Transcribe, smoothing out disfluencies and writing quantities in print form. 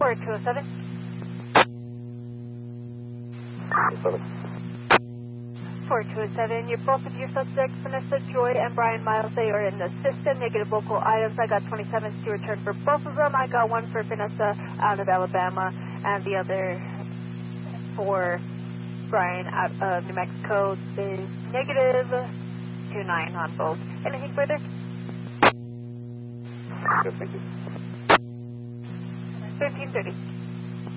4207. 4207, you're both of your subjects, Vanessa Joy and Brian Miles. They are in the system. Negative local items. I got 27s to return for both of them. I got one for Vanessa out of Alabama, and the other for Brian out of New Mexico. Is negative 29 on both. Anything further? Good, thank you. 1330.